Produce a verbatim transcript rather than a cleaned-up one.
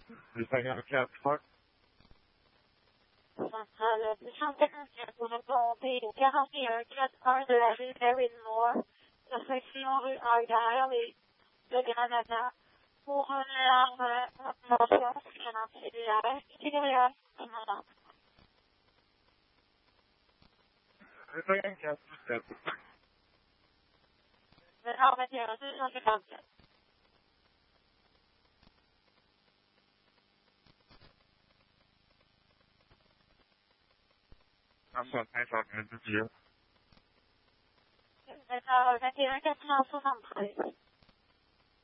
Vi stänger en klädfart. Hello, the something is going to go be to have here, just are there there is more. The sexual are diary. The gun at that. Who are the most cannot see the other. Here, Vi stänger en klädfart. the helmet here is not the concept. Alltså, nej, så att det inte blir. The helmet here is also some place.